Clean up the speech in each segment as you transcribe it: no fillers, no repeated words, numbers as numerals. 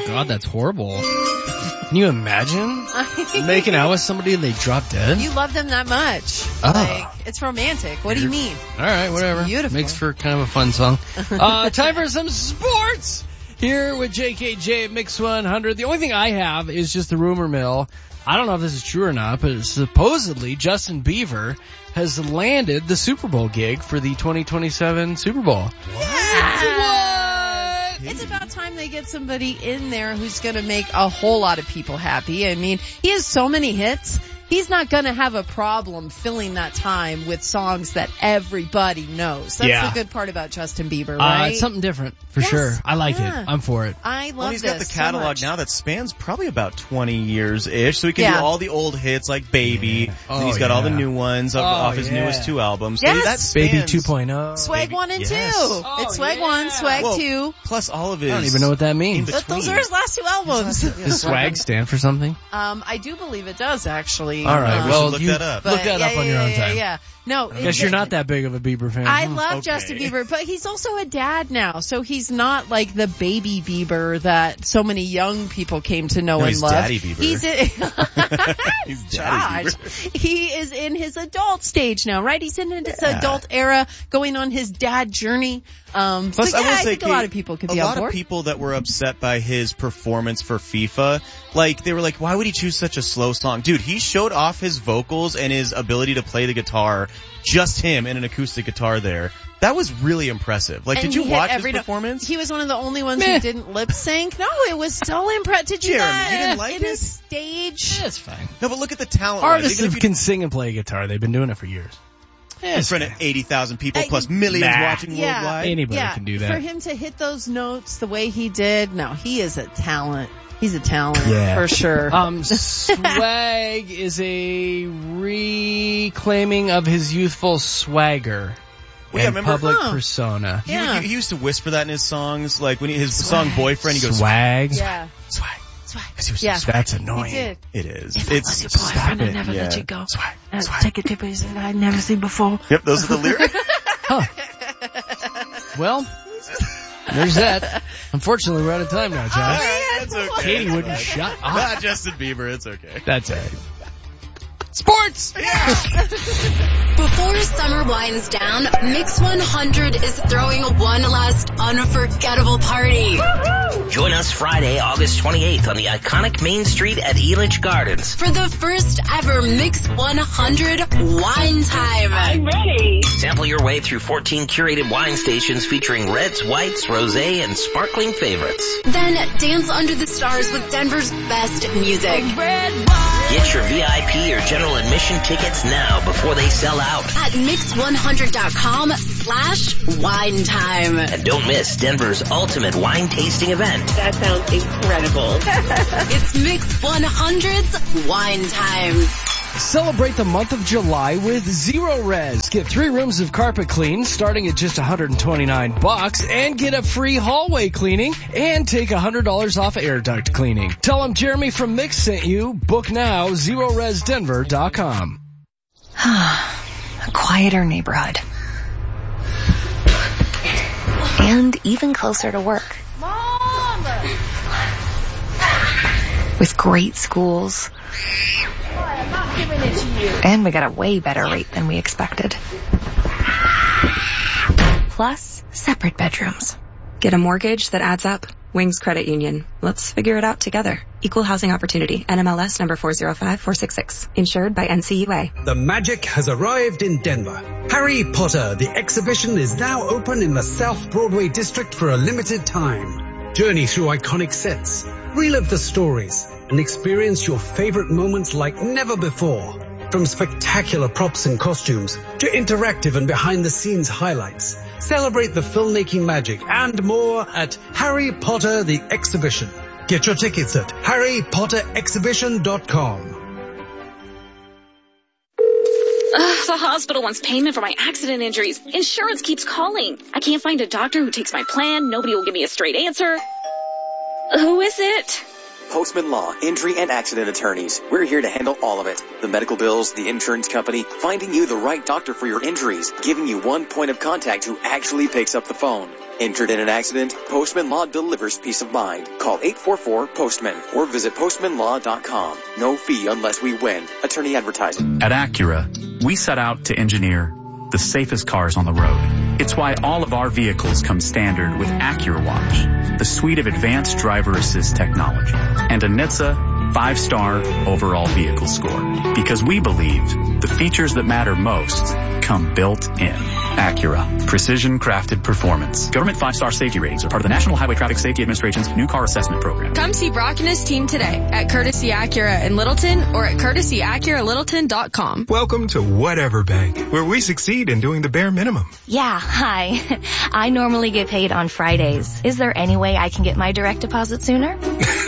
God, that's horrible. Can you imagine making out with somebody and they drop dead? You love them that much. Oh. Like, it's romantic. What do you mean? All right, whatever. Beautiful. Makes for kind of a fun song. Time for some sports here with JKJ at Mix 100. The only thing I have is just the rumor mill. I don't know if this is true or not, but supposedly Justin Bieber has landed the Super Bowl gig for the 2027 Super Bowl. What? It's about time they get somebody in there who's going to make a whole lot of people happy. I mean, he has so many hits. He's not going to have a problem filling that time with songs that everybody knows. That's the good part about Justin Bieber, right? It's something different, for sure. I like it. I'm for it. I love Well, he's got the catalog so now that spans probably about 20 years-ish, so he can do all the old hits like Baby, and he's got all the new ones off his newest 2 albums. So that spans Baby 2.0. Swag 1 and 2. Yes. It's Swag 1, Swag 2. Plus all of his... I don't even know what that means. But those are his last 2 albums. Does swag stand for something? I do believe it does, actually. All right, well, look that up. Look that up on your own time. Yeah. No, I guess you're not that big of a Bieber fan. I love Justin Bieber, but he's also a dad now, so he's not like the baby Bieber that so many young people came to know and he's love. Daddy Bieber. He's Daddy Josh. He is in his adult stage now, right? He's in his adult era, going on his dad journey. Plus, I will say, think a lot of people could be on board. A lot of people that were upset by his performance for FIFA, they were like, why would he choose such a slow song? Dude, he showed off his vocals and his ability to play the guitar, just him and an acoustic guitar there. That was really impressive. Did you watch his performance? He was one of the only ones who didn't lip sync. No, it was so impressive. Did you Jeremy, you didn't like in it? a stage? That's fine. No, but look at the talent. Artists can sing and play guitar. They've been doing it for years. In front of 80,000 people plus millions watching worldwide. Anybody can do that. For him to hit those notes the way he did, no, he is a talent. He's a talent, for sure. Swag is a reclaiming of his youthful swagger and public persona. He used to whisper that in his songs, like when his song Boyfriend, he goes, swag. Yeah. Swag. That's annoying. He did. It is. If I was your boyfriend, I'd never let you go. Swag. Take it to places I'd never seen before. Yep, those are the lyrics. Well, there's that. Unfortunately, we're out of time now, Josh. All right, that's okay. Katie wouldn't shut up. Not Justin Bieber, it's okay. That's it. Sports! Before summer winds down, Mix 100 is throwing one last unforgettable party. Join us Friday, August 28th on the iconic Main Street at Elitch Gardens. For the first ever Mix 100 Wine Time. I'm ready. Sample your way through 14 curated wine stations featuring reds, whites, rosé, and sparkling favorites. Then dance under the stars with Denver's best music. Get your VIP or general admission tickets now before they sell out. At mix100.com/wine time. And don't miss Denver's ultimate wine tasting event. That sounds incredible. It's Mix 100's Wine Time. Celebrate the month of July with Zero Res. Get 3 rooms of carpet clean starting at just $129 and get a free hallway cleaning and take $100 off air duct cleaning. Tell them Jeremy from Mix sent you. Book now, ZeroResDenver.com. A quieter neighborhood. And even closer to work. Mom! With great schools. I'm not giving it to you. And we got a way better rate than we expected. Plus, separate bedrooms. Get a mortgage that adds up. Wings Credit Union. Let's figure it out together. Equal Housing Opportunity. NMLS number 405466. Insured by NCUA. The magic has arrived in Denver. Harry Potter, the exhibition, is now open in the South Broadway district for a limited time. Journey through iconic sets, relive the stories, and experience your favorite moments like never before. From spectacular props and costumes to interactive and behind-the-scenes highlights. Celebrate the filmmaking magic and more at Harry Potter the Exhibition. Get your tickets at harrypotterexhibition.com. The hospital wants payment for my accident injuries. Insurance keeps calling. I can't find a doctor who takes my plan. Nobody will give me a straight answer. Who is it? Postman Law, Injury and Accident Attorneys. We're here to handle all of it. The medical bills, the insurance company, finding you the right doctor for your injuries, giving you one point of contact who actually picks up the phone. Injured in an accident? Postman Law delivers peace of mind. Call 844-POSTMAN or visit postmanlaw.com. No fee unless we win. Attorney advertising. At Acura, we set out to engineer the safest cars on the road. It's why all of our vehicles come standard with Acura Watch, the suite of advanced driver assist technology, and a NHTSA 5-star overall vehicle score. Because we believe the features that matter most come built in. Acura. Precision crafted performance. Government 5-star safety ratings are part of the National Highway Traffic Safety Administration's new car assessment program. Come see Brock and his team today at Courtesy Acura in Littleton or at courtesyacuralittleton.com. Welcome to Whatever Bank, where we succeed in doing the bare minimum. Yeah, hi. I normally get paid on Fridays. Is there any way I can get my direct deposit sooner?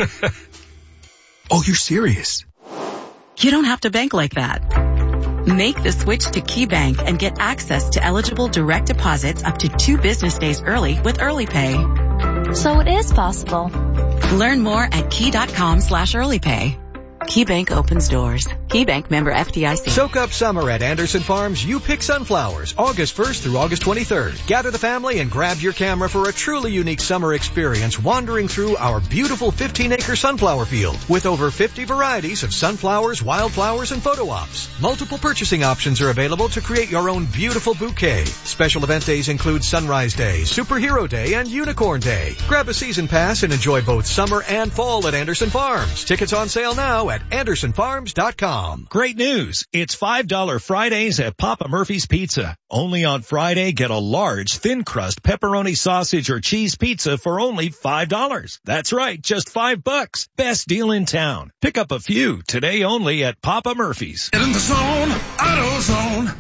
Oh, you're serious? You don't have to bank like that. Make the switch to KeyBank and get access to eligible direct deposits up to 2 business days early with Early Pay. So it is possible. Learn more at key.com/earlypay. KeyBank opens doors. KeyBank member FDIC. Soak up summer at Anderson Farms You Pick Sunflowers, August 1st through August 23rd. Gather the family and grab your camera for a truly unique summer experience wandering through our beautiful 15-acre sunflower field with over 50 varieties of sunflowers, wildflowers, and photo ops. Multiple purchasing options are available to create your own beautiful bouquet. Special event days include Sunrise Day, Superhero Day, and Unicorn Day. Grab a season pass and enjoy both summer and fall at Anderson Farms. Tickets on sale now at AndersonFarms.com. Great news. It's $5 Fridays at Papa Murphy's Pizza. Only on Friday, get a large thin crust pepperoni sausage or cheese pizza for only $5. That's right, just $5. Best deal in town. Pick up a few today only at Papa Murphy's. Get in the zone, AutoZone.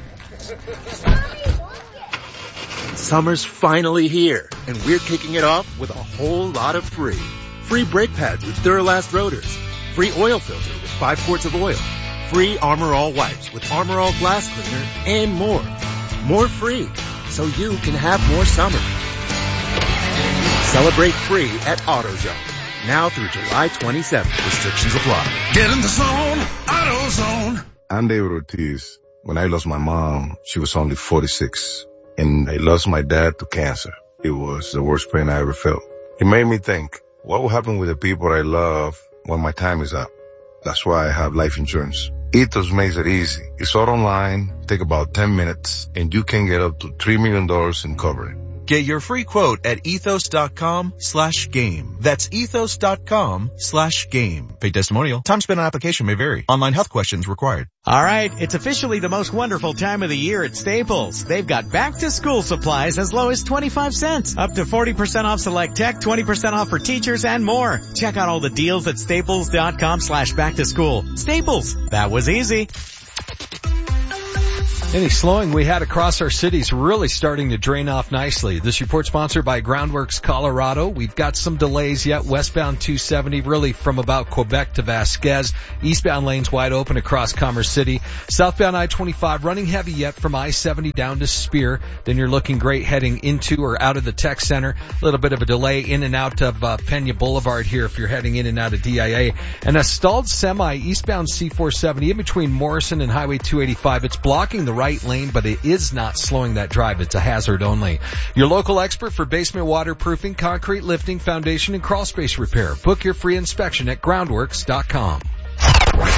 Summer's finally here, and we're kicking it off with a whole lot of free. Free brake pads with Duralast rotors. Free oil filter with 5 quarts of oil. Free Armor All wipes with Armor All glass cleaner and more. More free, so you can have more summer. Celebrate free at AutoZone. Now through July 27th. Restrictions apply. Get in the zone, AutoZone. I'm David Ortiz. When I lost my mom, she was only 46. And I lost my dad to cancer. It was the worst pain I ever felt. It made me think, what will happen with the people I love when my time is up? That's why I have life insurance. Ethos makes it easy. It's all online, take about 10 minutes, and you can get up to $3 million in coverage. Get your free quote at ethos.com/game. That's ethos.com/game. Paid testimonial. Time spent on application may vary. Online health questions required. All right, it's officially the most wonderful time of the year at Staples. They've got back-to-school supplies as low as 25 cents. Up to 40% off select tech, 20% off for teachers, and more. Check out all the deals at staples.com/back-to-school. Staples, that was easy. Any slowing we had across our cities really starting to drain off nicely. This report sponsored by Groundworks Colorado. We've got some delays yet. Westbound 270 really from about Quebec to Vasquez. Eastbound lanes wide open across Commerce City. Southbound I-25 running heavy yet from I-70 down to Spear. Then you're looking great heading into or out of the Tech Center. A little bit of a delay in and out of Pena Boulevard here if you're heading in and out of DIA. And a stalled semi eastbound C470 in between Morrison and Highway 285. It's blocking the right lane, but it is not slowing that drive. It's a hazard only. Your local expert for basement waterproofing, concrete lifting, foundation, and crawl space repair. Book your free inspection at groundworks.com.